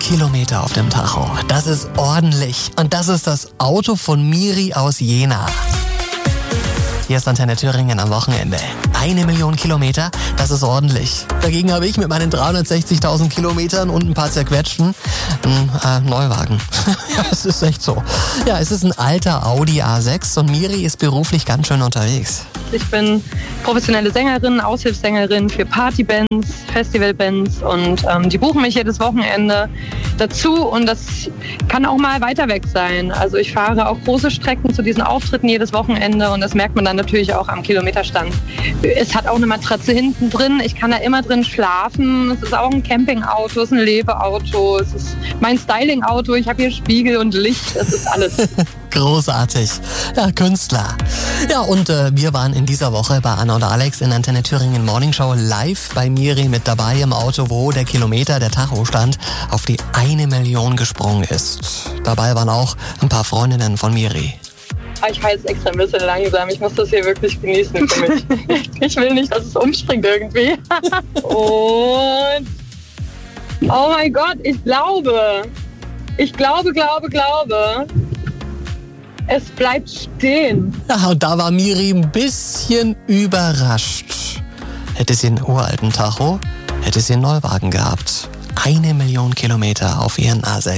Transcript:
Kilometer auf dem Tacho. Das ist ordentlich. Und das ist das Auto von Miri aus Jena. Hier ist Antenne Thüringen am Wochenende. 1 Million Kilometer, das ist ordentlich. Dagegen habe ich mit meinen 360.000 Kilometern und ein paar zerquetschten einen Neuwagen. Ja, es ist echt so. Ja, es ist ein alter Audi A6 und Miri ist beruflich ganz schön unterwegs. Ich bin professionelle Sängerin, Aushilfssängerin für Partybands, Festivalbands und die buchen mich jedes Wochenende dazu und das kann auch mal weiter weg sein. Also ich fahre auch große Strecken zu diesen Auftritten jedes Wochenende und das merkt man dann natürlich auch am Kilometerstand. Es hat auch eine Matratze hinten drin, ich kann da immer drin schlafen. Es ist auch ein Campingauto, es ist ein Lebeauto, es ist mein Stylingauto, ich habe hier Spiegel und Licht, es ist alles. Großartig. Ja, Künstler. Ja, und wir waren in dieser Woche bei Anna und Alex in Antenne Thüringen Morning Show live bei Miri mit dabei im Auto, wo der Kilometer, der Tachostand, auf die 1 Million gesprungen ist. Dabei waren auch ein paar Freundinnen von Miri. Ich fahre jetzt extra ein bisschen langsam. Ich muss das hier wirklich genießen für mich. Ich will nicht, dass es umspringt irgendwie. Und oh mein Gott, ich glaube. Es bleibt stehen. Ja, und da war Miri ein bisschen überrascht. Hätte sie einen uralten Tacho, hätte sie einen Neuwagen gehabt. 1 Million Kilometer auf ihren A6.